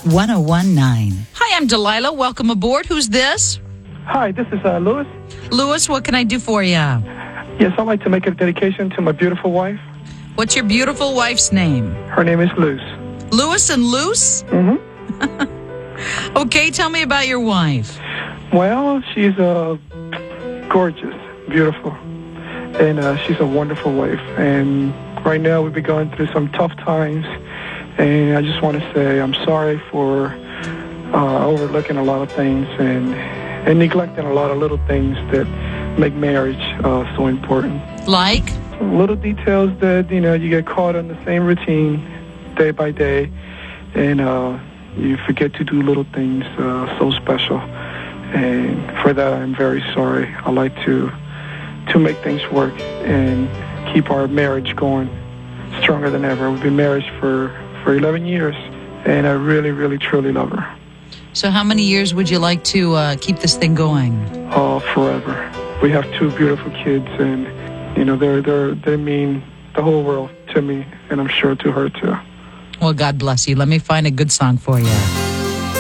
1019. Hi, I'm Delilah. Welcome aboard. Who's this? Hi, this is Louis. Louis, what can I do for you? Yes, I'd like to make a dedication to my beautiful wife. What's your beautiful wife's name? Her name is Luz. Louis and Luce? Mm-hmm. Okay, tell me about your wife. Well, she's gorgeous, beautiful, and she's a wonderful wife. And right now we've been going through some tough times, and I just want to say I'm sorry for overlooking a lot of things and neglecting a lot of little things that make marriage so important. Like? Little details that, you get caught in the same routine day by day, and you forget to do little things so special. And for that, I'm very sorry. I like to make things work and keep our marriage going stronger than ever. We've been married for 11 years, and I really, really, truly love her. So how many years would you like to keep this thing going? Oh, forever. We have 2 beautiful kids, and they mean the whole world to me, and I'm sure to her too. Well, God bless you. Let me find a good song for you.